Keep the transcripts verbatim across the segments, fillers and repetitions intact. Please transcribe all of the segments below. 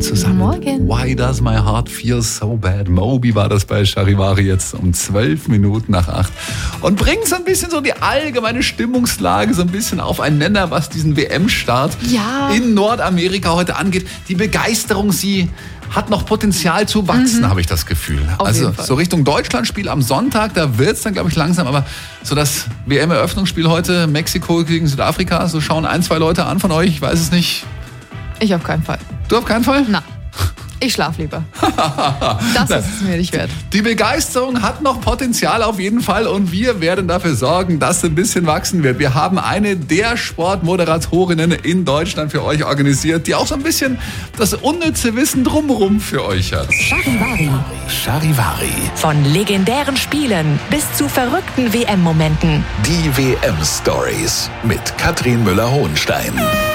zusammen. Morgen. Why does my heart feel so bad? Moby war das bei Charivari jetzt um zwölf Minuten nach acht. Und bringt so ein bisschen so die allgemeine Stimmungslage so ein bisschen auf einen Nenner, was diesen W M-Start ja. in Nordamerika heute angeht. Die Begeisterung, sie hat noch Potenzial zu wachsen, mhm. habe ich das Gefühl. Auf also jeden Fall. So Richtung Deutschlandspiel am Sonntag, da wird es dann, glaube ich, langsam. Aber so das W M-Eröffnungsspiel heute, Mexiko gegen Südafrika, so schauen ein, zwei Leute an von euch, ich weiß es nicht. Ich auf keinen Fall. Du auf keinen Fall? Na, ich schlaf lieber. Das ist es mir nicht wert. Die Begeisterung hat noch Potenzial auf jeden Fall und wir werden dafür sorgen, dass es ein bisschen wachsen wird. Wir haben eine der Sportmoderatorinnen in Deutschland für euch organisiert, die auch so ein bisschen das unnütze Wissen drumherum für euch hat. Charivari. Charivari. Von legendären Spielen bis zu verrückten W M-Momenten. Die W M-Stories mit Katrin Müller-Hohenstein.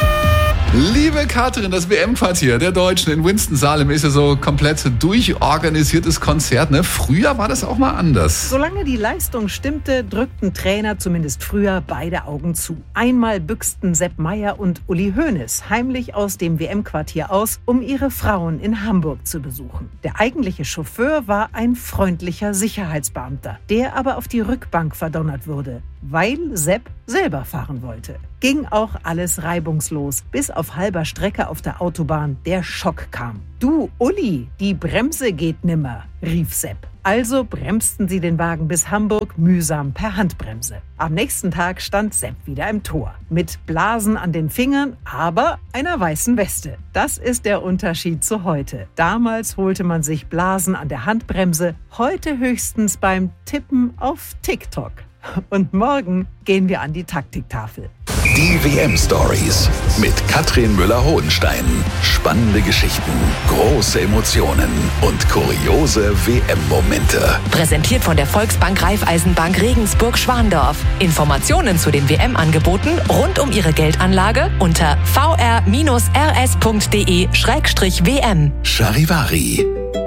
Liebe Katrin, das W M-Quartier der Deutschen in Winston-Salem ist ja so komplett durchorganisiertes Konzert. Ne? Früher war das auch mal anders. Solange die Leistung stimmte, drückten Trainer zumindest früher beide Augen zu. Einmal büchsten Sepp Maier und Uli Hoeneß heimlich aus dem W M-Quartier aus, um ihre Frauen in Hamburg zu besuchen. Der eigentliche Chauffeur war ein freundlicher Sicherheitsbeamter, der aber auf die Rückbank verdonnert wurde, weil Sepp selber fahren wollte. Ging auch alles reibungslos, bis auf halber Strecke auf der Autobahn der Schock kam. Du, Uli, die Bremse geht nimmer, rief Sepp. Also bremsten sie den Wagen bis Hamburg mühsam per Handbremse. Am nächsten Tag stand Sepp wieder im Tor. Mit Blasen an den Fingern, aber einer weißen Weste. Das ist der Unterschied zu heute. Damals holte man sich Blasen an der Handbremse, heute höchstens beim Tippen auf TikTok. Und morgen gehen wir an die Taktiktafel. Die W M-Stories mit Katrin Müller-Hohenstein. Spannende Geschichten, große Emotionen und kuriose W M-Momente. Präsentiert von der Volksbank Raiffeisenbank Regensburg-Schwandorf. Informationen zu den W M-Angeboten rund um Ihre Geldanlage unter v r bindestrich r s punkt d e slash w m. Charivari.